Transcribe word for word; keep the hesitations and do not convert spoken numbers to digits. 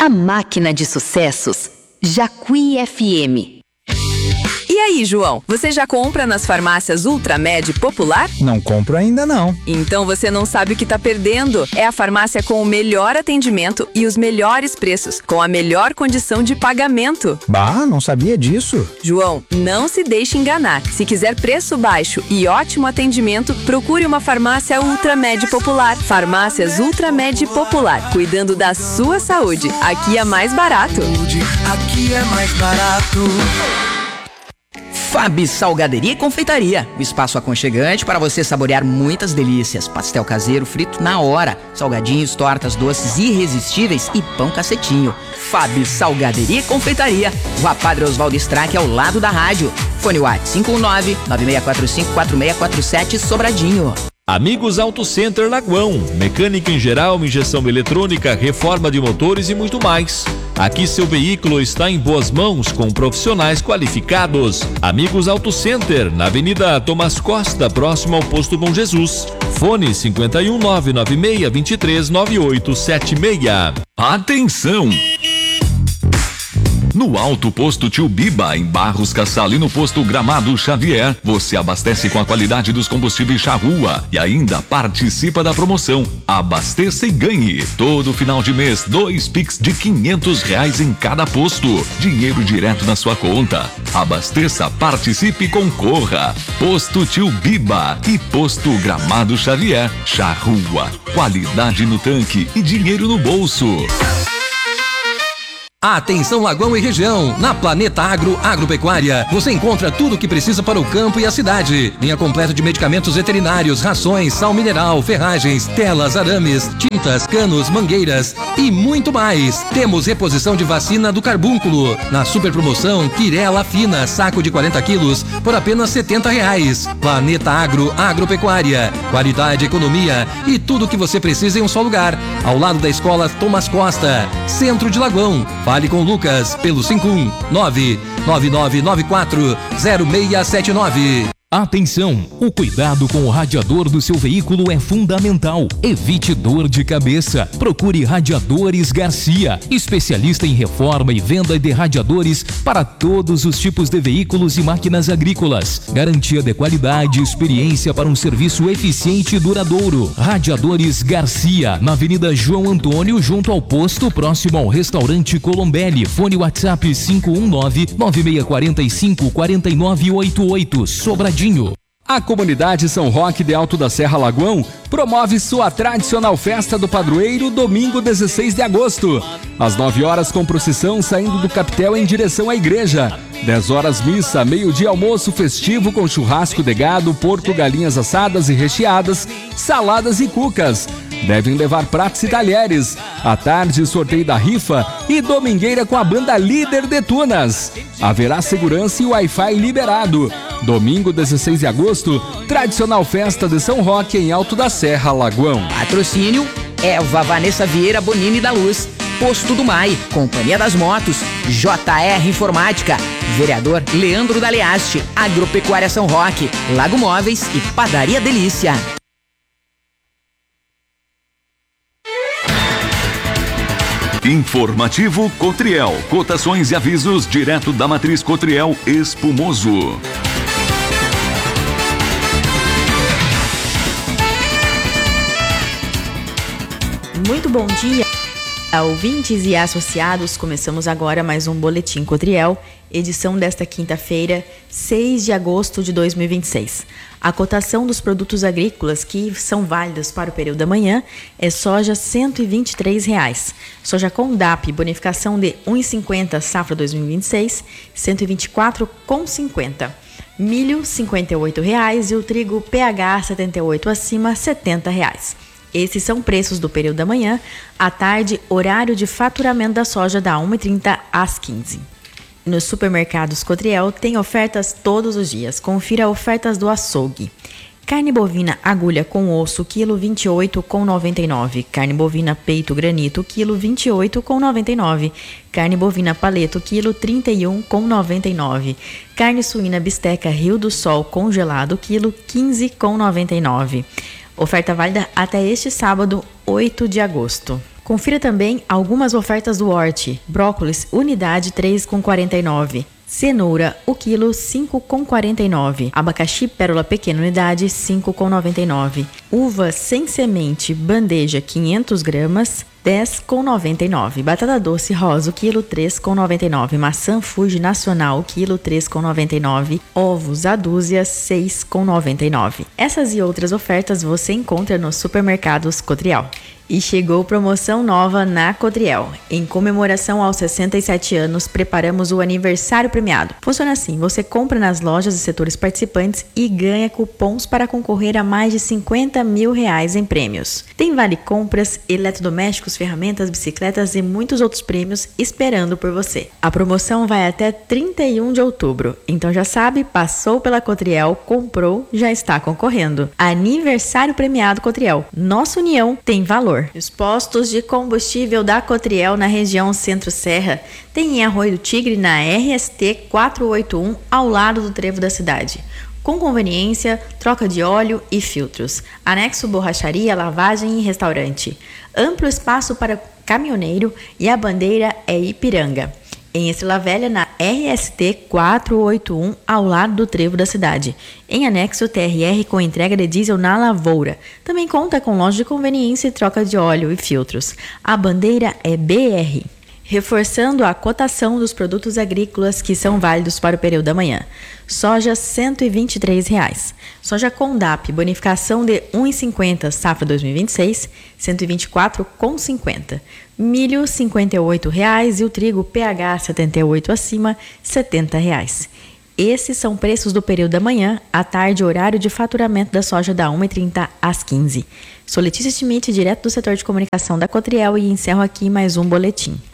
A máquina de sucessos, Jacuí F M. E aí, João, você já compra nas farmácias Ultramed Popular? Não compro ainda não. Então você não sabe o que tá perdendo. É a farmácia com o melhor atendimento e os melhores preços, com a melhor condição de pagamento. Bah, não sabia disso. João, não se deixe enganar. Se quiser preço baixo e ótimo atendimento, procure uma farmácia Ultramed Popular. Farmácias Ultramed Popular, cuidando da sua saúde. Aqui é mais barato. Aqui é mais barato. Fabi Salgaderia e Confeitaria, um espaço aconchegante para você saborear muitas delícias. Pastel caseiro frito na hora, salgadinhos, tortas, doces irresistíveis e pão cacetinho. Fabi Salgaderia e Confeitaria, Rua Padre Oswaldo Strack, ao lado da rádio. Fone WhatsApp cinco um nove, nove seis quatro cinco, quatro seis quatro sete, Sobradinho. Amigos Auto Center Lagoão, mecânica em geral, injeção eletrônica, reforma de motores e muito mais. Aqui seu veículo está em boas mãos com profissionais qualificados. Amigos Auto Center, na Avenida Tomás Costa, próximo ao Posto Bom Jesus. Fone cinco um nove nove seis dois três nove oito sete seis. Atenção! No Alto Posto Tio Biba, em Barros Cassal e no Posto Gramado Xavier, você abastece com a qualidade dos combustíveis Charrua e ainda participa da promoção Abasteça e Ganhe. Todo final de mês, dois Pix de quinhentos reais em cada posto. Dinheiro direto na sua conta. Abasteça, participe e concorra. Posto Tio Biba e Posto Gramado Xavier. Charrua, qualidade no tanque e dinheiro no bolso. Atenção Lagoão e região, na Planeta Agro Agropecuária, você encontra tudo o que precisa para o campo e a cidade. Linha completa de medicamentos veterinários, rações, sal mineral, ferragens, telas, arames, tintas, canos, mangueiras e muito mais. Temos reposição de vacina do carbúnculo. Na super promoção, Quirela Fina, saco de quarenta quilos, por apenas setenta reais. Planeta Agro Agropecuária, qualidade, economia e tudo o que você precisa em um só lugar. Ao lado da Escola Tomás Costa, Centro de Lagoão. Fale com o Lucas pelo cinco um nove nove nove nove quatro zero seis sete nove. Atenção! O cuidado com o radiador do seu veículo é fundamental. Evite dor de cabeça. Procure Radiadores Garcia, especialista em reforma e venda de radiadores para todos os tipos de veículos e máquinas agrícolas. Garantia de qualidade e experiência para um serviço eficiente e duradouro. Radiadores Garcia, na Avenida João Antônio, junto ao posto, próximo ao restaurante Colombelli. Fone WhatsApp cinco um nove, nove seis quatro cinco, quatro nove oito oito. Sobradinho. A comunidade São Roque de Alto da Serra Lagoão promove sua tradicional festa do padroeiro domingo dezesseis de agosto. Às nove horas com procissão saindo do capitel em direção à igreja. dez horas missa, meio-dia almoço festivo com churrasco de gado, porco, galinhas assadas e recheadas, saladas e cucas. Devem levar pratos e talheres. À tarde, sorteio da rifa e domingueira com a banda Líder de Tunas. Haverá segurança e Wi-Fi liberado. Domingo, dezesseis de agosto, tradicional festa de São Roque em Alto da Serra, Lagoão. Patrocínio Eva Vanessa Vieira Bonini da Luz, Posto do Mai, Companhia das Motos, J R Informática, Vereador Leandro Daleaste, Agropecuária São Roque, Lago Móveis e Padaria Delícia. Informativo Cotriel. Cotações e avisos direto da matriz Cotriel Espumoso. Muito bom dia, ouvintes e associados. Começamos agora mais um Boletim Cotriel, edição desta quinta-feira, seis de agosto de dois mil e vinte e seis. A cotação dos produtos agrícolas que são válidos para o período da manhã é soja cento e vinte e três reais. Soja com D A P, bonificação de um real e cinquenta, safra dois mil e vinte e seis, cento e vinte e quatro reais e cinquenta centavos. Milho, cinquenta e oito reais e o trigo P H setenta e oito acima, setenta reais. Esses são preços do período da manhã. À tarde, horário de faturamento da soja da uma e trinta às quinze. Nos supermercados Cotriel tem ofertas todos os dias. Confira ofertas do açougue. Carne bovina agulha com osso, quilo vinte e oito reais e noventa e nove centavos. Carne bovina peito granito, quilo vinte e oito reais e noventa e nove centavos. Carne bovina paleto, quilo trinta e um reais e noventa e nove centavos. Carne suína bisteca Rio do Sol congelado, quilo quinze reais e noventa e nove centavos. Oferta válida até este sábado, oito de agosto. Confira também algumas ofertas do Horti. Brócolis, unidade três reais e quarenta e nove centavos. Cenoura, o quilo cinco reais e quarenta e nove centavos. Abacaxi pérola pequena unidade cinco reais e noventa e nove centavos. Uva sem semente bandeja quinhentas gramas dez reais e noventa e nove centavos. Batata doce rosa, o quilo três reais e noventa e nove centavos. Maçã Fuji nacional, o quilo três reais e noventa e nove centavos. Ovos a dúzia seis reais e noventa e nove centavos. Essas e outras ofertas você encontra nos supermercados Cotriel. E chegou promoção nova na Cotriel. Em comemoração aos sessenta e sete anos, preparamos o aniversário premiado. Funciona assim, você compra nas lojas e setores participantes e ganha cupons para concorrer a mais de cinquenta mil reais em prêmios. Tem vale compras, eletrodomésticos, ferramentas, bicicletas e muitos outros prêmios esperando por você. A promoção vai até trinta e um de outubro. Então já sabe, passou pela Cotriel, comprou, já está concorrendo. Aniversário premiado Cotriel. Nossa união tem valor. Os postos de combustível da Cotriel na região Centro-Serra tem em Arroio do Tigre na R S T quatrocentos e oitenta e um, ao lado do trevo da cidade. Com conveniência, troca de óleo e filtros. Anexo borracharia, lavagem e restaurante. Amplo espaço para caminhoneiro e a bandeira é Ipiranga. Em Estrela Velha, na R S T quatrocentos e oitenta e um, ao lado do trevo da cidade. Em anexo, T R R com entrega de diesel na Lavoura. Também conta com loja de conveniência e troca de óleo e filtros. A bandeira é B R. Reforçando a cotação dos produtos agrícolas que são válidos para o período da manhã. Soja cento e vinte e três reais. Soja Condap, bonificação de um real e cinquenta centavos, safra dois mil e vinte e seis, cento e vinte e quatro reais e cinquenta centavos. Milho cinquenta e oito reais e o trigo P H setenta e oito acima, setenta reais. Esses são preços do período da manhã. À tarde, horário de faturamento da soja da uma e trinta às quinze. Sou Letícia Schmidt, direto do setor de comunicação da Cotriel, e encerro aqui mais um boletim.